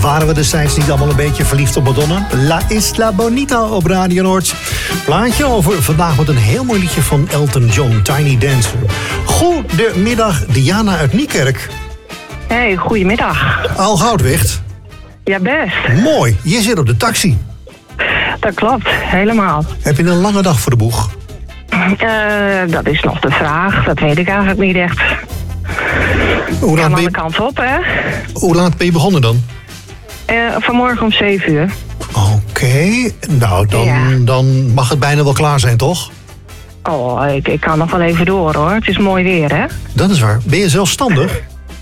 Waren we destijds niet allemaal een beetje verliefd op Madonna? La Isla Bonita op Radio Noord. Plaatje over vandaag met een heel mooi liedje van Elton John, Tiny Dancer. Goedemiddag, Diana uit Niekerk. Hey, goedemiddag. Al Goudwicht. Ja, best. Mooi, je zit op de taxi. Dat klopt, helemaal. Heb je een lange dag voor de boeg? Dat is nog de vraag. Dat weet ik eigenlijk niet echt. Hoe laat, alle kanten op, hè? Hoe laat ben je begonnen dan? Vanmorgen om 7 uur. Oké, nou dan mag het bijna wel klaar zijn, toch? Oh, ik kan nog wel even door, hoor. Het is mooi weer, hè? Dat is waar. Ben je zelfstandig?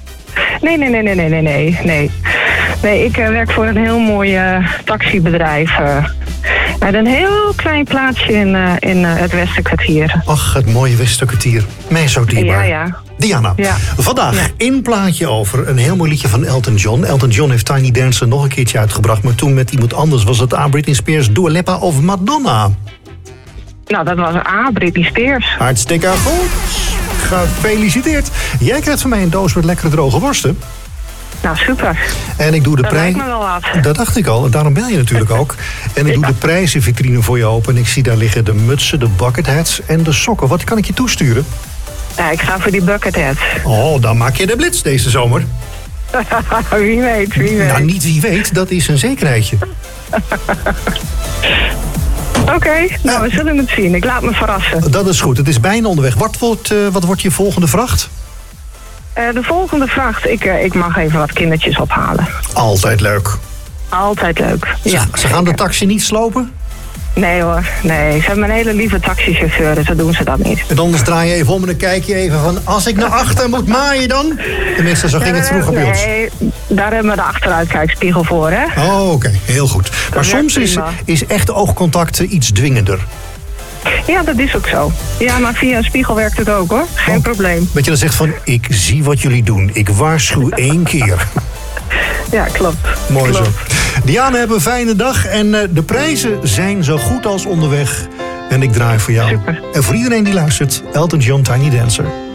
Nee, ik werk voor een heel mooi taxibedrijf. Met een heel klein plaatsje in het Westerkwartier. Ach, het mooie Westerkwartier. Mij zo dierbaar. Ja. Diana, vandaag in plaatje over een heel mooi liedje van Elton John. Elton John heeft Tiny Dancer nog een keertje uitgebracht, maar toen met iemand anders was het A. Britney Spears, Dua Lipa of Madonna. Nou, dat was A. Britney Spears. Hartstikke goed. Gefeliciteerd. Jij krijgt van mij een doos met lekkere droge worsten. Nou, super. En ik doe de prijs. Dat lijkt me wel wat. Dat dacht ik al. Daarom bel je natuurlijk ook. En ik doe de prijzenvitrine voor je open. En ik zie daar liggen de mutsen, de bucket hats en de sokken. Wat kan ik je toesturen? Ja, ik ga voor die bucket hat. Oh, dan maak je de blitz deze zomer. Wie weet. Nou, niet wie weet. Dat is een zekerheidje. Oké, nou, we zullen het zien. Ik laat me verrassen. Dat is goed. Het is bijna onderweg. Wat wordt je volgende vracht? De volgende vracht, ik mag even wat kindertjes ophalen. Altijd leuk. Altijd leuk, ja. Ze gaan de taxi niet slopen? Nee hoor, nee. Ze hebben een hele lieve taxichauffeur, dus dat doen ze dat niet. En anders draai je even om en dan kijk je even van... als ik naar achter moet maaien dan? Tenminste, zo ging het vroeger bij ons. Nee, daar hebben we de achteruitkijkspiegel voor, hè? Oh, oké. Heel goed. Maar soms is echt oogcontact iets dwingender. Ja, dat is ook zo. Ja, maar via een spiegel werkt het ook, hoor. Geen probleem. Dat je dan zegt van, ik zie wat jullie doen. Ik waarschuw 1 keer. Ja, klopt. Mooi zo. Diana, hebben een fijne dag. En de prijzen zijn zo goed als onderweg. En ik draai voor jou. Super. En voor iedereen die luistert, Elton John, Tiny Dancer.